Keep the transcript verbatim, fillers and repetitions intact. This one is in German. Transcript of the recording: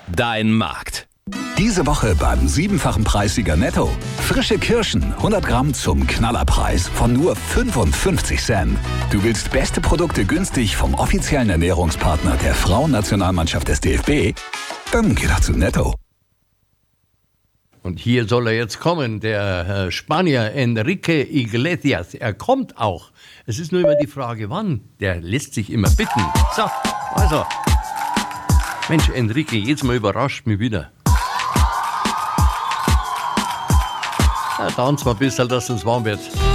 dein Markt. Diese Woche beim siebenfachen Preissieger Netto. Frische Kirschen, hundert Gramm zum Knallerpreis von nur fünfundfünfzig Cent. Du willst beste Produkte günstig vom offiziellen Ernährungspartner der Frauennationalmannschaft des D F B? Dann geh doch zu Netto. Und hier soll er jetzt kommen, der äh, Spanier Enrique Iglesias. Er kommt auch. Es ist nur immer die Frage, wann. Der lässt sich immer bitten. So, also. Mensch, Enrique, jetzt mal überrascht mich wieder. Ja, tanzen wir ein bisschen, dass es warm wird.